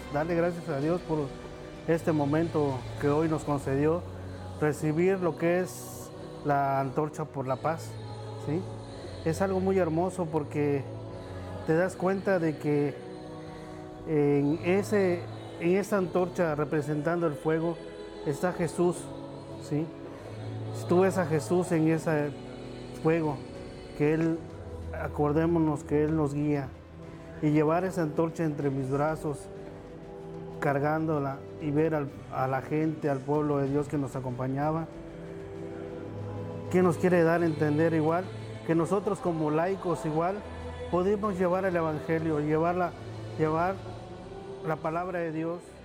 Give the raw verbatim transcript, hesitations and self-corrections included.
darle gracias a Dios por este momento que hoy nos concedió, recibir lo que es la antorcha por la paz, ¿sí? Es algo muy hermoso porque te das cuenta de que en, ese, en esa antorcha representando el fuego está Jesús, ¿sí? Si tú ves a Jesús en ese fuego, que Él, acordémonos que Él nos guía, y llevar esa antorcha entre mis brazos, cargándola y ver al, a la gente, al pueblo de Dios que nos acompañaba, que nos quiere dar a entender igual, que nosotros como laicos igual podemos llevar el Evangelio, llevar la, llevar la palabra de Dios